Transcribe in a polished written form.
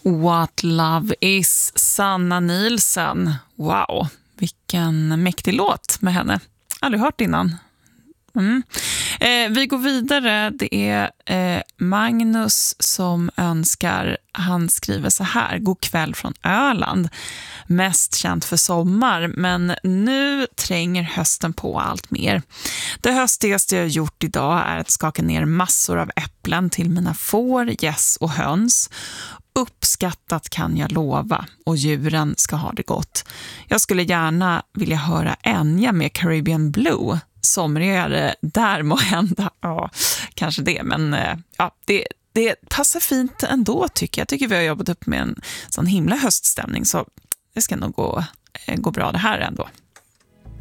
What Love Is, Sanna Nielsen. Wow, vilken mäktig låt med henne. Aldrig hört innan. Vi går vidare. Det är Magnus som önskar, han skriver så här: god kväll från Öland, mest känt för sommar, men nu tränger hösten på allt mer. Det höstigaste jag gjort idag är att skaka ner massor av äpplen till mina får, gäss och höns. Uppskattat kan jag lova, och djuren ska ha det gott. Jag skulle gärna vilja höra Enya med Caribbean Blue. Somrigare där må hända. Ja, kanske det, men ja, det passar fint ändå tycker jag. Jag tycker vi har jobbat upp med en sån himla höststämning, så det ska nog gå bra det här ändå.